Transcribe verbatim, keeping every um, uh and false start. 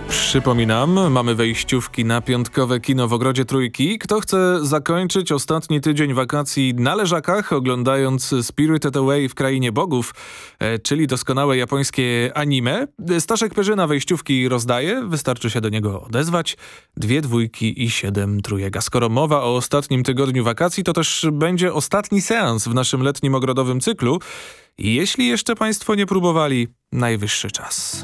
Przypominam, mamy wejściówki na piątkowe kino w Ogrodzie Trójki. Kto chce zakończyć ostatni tydzień wakacji na leżakach, oglądając Spirited Away w Krainie Bogów, e, czyli doskonałe japońskie anime, Staszek Perzyna wejściówki rozdaje, wystarczy się do niego odezwać. Dwie dwójki i siedem trójek. A skoro mowa o ostatnim tygodniu wakacji, to też będzie ostatni seans w naszym letnim ogrodowym cyklu. I jeśli jeszcze Państwo nie próbowali, najwyższy czas.